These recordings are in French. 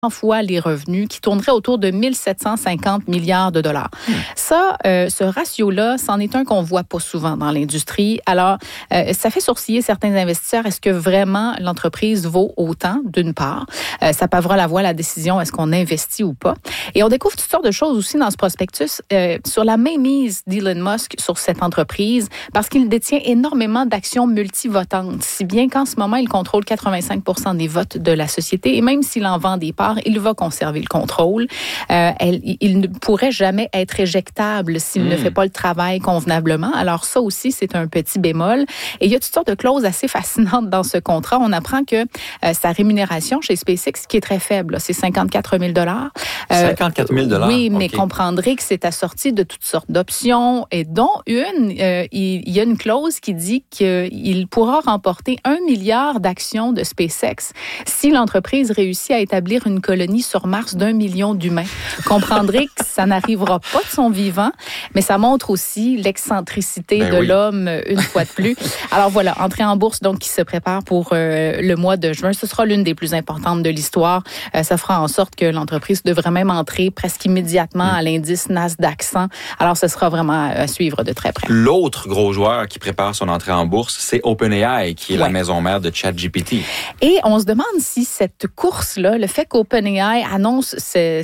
fois les revenus, qui tournerait autour de 1 750 milliards de dollars. Ça, ce ratio-là, c'en est un qu'on voit pas souvent dans l'industrie. Alors, ça fait sourciller certains investisseurs. Est-ce que vraiment l'entreprise vaut autant, d'une part? Ça pavera la voie à la décision, est-ce qu'on investit ou pas? Et on découvre toutes sortes de choses aussi dans ce prospectus sur la mainmise d'Elon Musk sur cette entreprise, parce qu'il détient énormément d'actions multivotantes, si bien qu'en ce moment, il contrôle 85% des votes de la société, et même s'il en vend des parts, il va conserver le contrôle. Il ne pourrait jamais être éjectable s'il ne fait pas le travail convenablement. Alors ça aussi, c'est un petit bémol. Et il y a toutes sortes de clauses assez fascinantes dans ce contrat. On apprend que sa rémunération chez SpaceX, qui est très faible, c'est 54 000 54 000 Oui, mais comprendrez que c'est assorti de toutes sortes d'options, et dont il y a une clause qui dit qu'il pourra remporter 1 milliard d'actions de SpaceX si l'entreprise réussit à établir une colonie sur Mars d'1 million d'humains. Comprendrez que ça n'arrivera pas de son vivant, mais ça montre aussi l'excentricité de l'homme une fois de plus. Alors voilà, entrée en bourse donc qui se prépare pour le mois de juin. Ce sera l'une des plus importantes de l'histoire. Ça fera en sorte que l'entreprise devrait même entrer presque immédiatement à l'indice Nasdaq 100. Alors ce sera vraiment à suivre de très près. L'autre gros joueur qui prépare son entrée en bourse, c'est OpenAI, qui est la maison mère de ChatGPT. Et on se demande si cette course-là, le fait qu'OpenAI annonce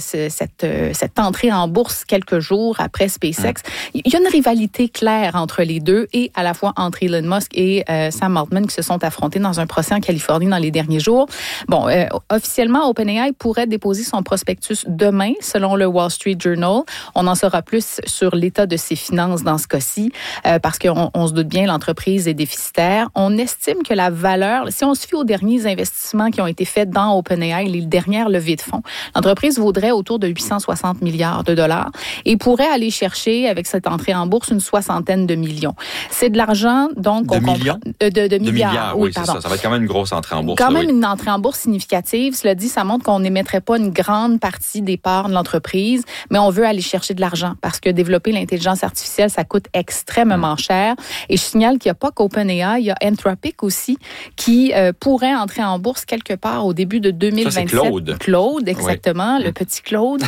cette entrée en bourse quelques jours après SpaceX, il y a une rivalité claire entre les deux, et à la fois entre Elon Musk et Sam Altman, qui se sont affrontés dans un procès en Californie dans les derniers jours. Bon, officiellement, OpenAI pourrait déposer son prospectus demain, selon le Wall Street Journal. On en saura plus sur l'état de ses finances dans ce cas-ci, parce qu'on se doute bien, l'entreprise est déficitaire. On estime que la valeur, si on se fie aux derniers investissements qui ont été faits dans OpenAI, les dernières levées de fonds, l'entreprise vaudrait autour de 860 milliards de dollars et pourrait aller chercher, avec cette entrée en bourse, une soixantaine de millions. C'est de l'argent, donc... De millions? De milliards, oui, c'est ça. Ça va être quand même une grosse entrée en bourse. Quand même une entrée en bourse significative. Cela dit, ça montre qu'on n'émettrait pas une grande partie des parts de l'entreprise, mais on veut aller chercher de l'argent, parce que développer l'intelligence artificielle, ça coûte extrêmement cher. Et je signale qu'il n'y a pas qu'OpenAI, il y a Anthropic aussi, qui pourrait entrer en bourse quelque part au début de 2027. Ça, c'est Claude. Claude, exactement, le petit Claude.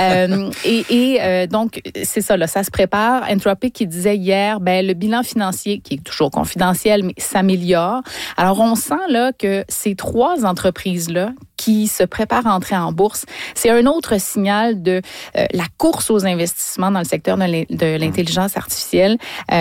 Donc, c'est ça, là, ça se prépare. Anthropic qui disait hier, le bilan financier, qui est toujours confidentiel, mais s'améliore. Alors, on sent là que ces trois entreprises-là qui se préparent à entrer en bourse, c'est un autre signal de la course aux investissements dans le secteur de l'intelligence artificielle.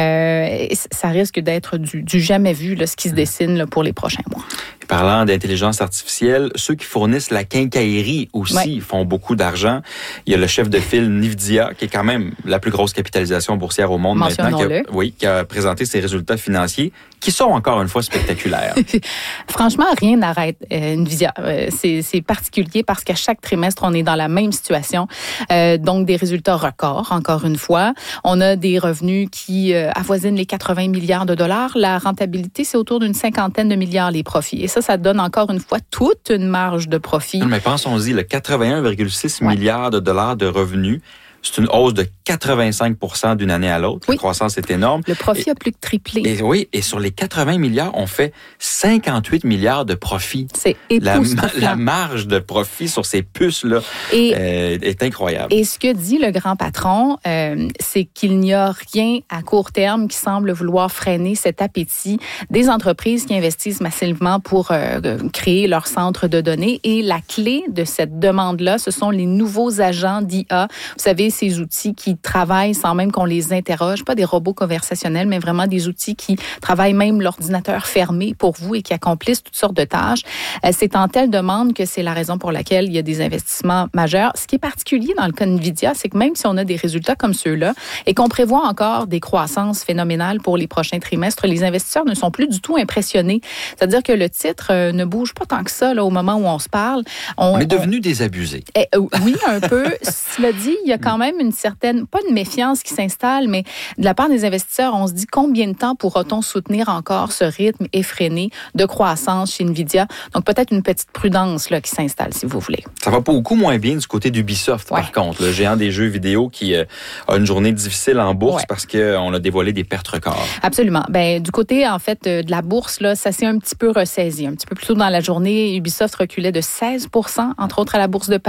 Ça risque d'être du jamais vu, là, ce qui se dessine là, pour les prochains mois. Parlant d'intelligence artificielle, ceux qui fournissent la quincaillerie aussi font beaucoup d'argent. Il y a le chef de file Nvidia, qui est quand même la plus grosse capitalisation boursière au monde maintenant, qui a présenté ses résultats financiers, qui sont encore une fois spectaculaires. Franchement, rien n'arrête Nvidia. C'est particulier parce qu'à chaque trimestre, on est dans la même situation. Donc, des résultats records, encore une fois. On a des revenus qui avoisinent les 80 milliards de dollars. La rentabilité, c'est autour d'une 50aine de milliards les profits. Et ça donne encore une fois toute une marge de profit. Non, mais pensons-y, le 81,6 milliards de dollars de revenus, c'est une hausse de 85% d'une année à l'autre. La croissance est énorme. Le profit a plus que triplé. Et sur les 80 milliards, on fait 58 milliards de profit. C'est époustouflant. La marge de profit sur ces puces-là est incroyable. Et ce que dit le grand patron, c'est qu'il n'y a rien à court terme qui semble vouloir freiner cet appétit des entreprises qui investissent massivement pour créer leur centre de données. Et la clé de cette demande-là, ce sont les nouveaux agents d'IA. Vous savez, ces outils qui travaillent sans même qu'on les interroge, pas des robots conversationnels, mais vraiment des outils qui travaillent même l'ordinateur fermé pour vous et qui accomplissent toutes sortes de tâches. C'est en telle demande que c'est la raison pour laquelle il y a des investissements majeurs. Ce qui est particulier dans le cas de Nvidia, c'est que même si on a des résultats comme ceux-là et qu'on prévoit encore des croissances phénoménales pour les prochains trimestres, les investisseurs ne sont plus du tout impressionnés. C'est-à-dire que le titre ne bouge pas tant que ça là, au moment où on se parle. On est devenu désabusé. Oui, un peu. Cela dit, il y a quand même une certaine, pas une méfiance qui s'installe, mais de la part des investisseurs, on se dit combien de temps pourra-t-on soutenir encore ce rythme effréné de croissance chez Nvidia? Donc, peut-être une petite prudence là, qui s'installe, si vous voulez. Ça va beaucoup moins bien du côté d'Ubisoft, par contre, le géant des jeux vidéo qui a une journée difficile en bourse parce qu'on a dévoilé des pertes records. Absolument. Ben, du côté, en fait, de la bourse, là, ça s'est un petit peu ressaisi. Un petit peu plus tôt dans la journée, Ubisoft reculait de 16 %, entre autres à la bourse de Paris.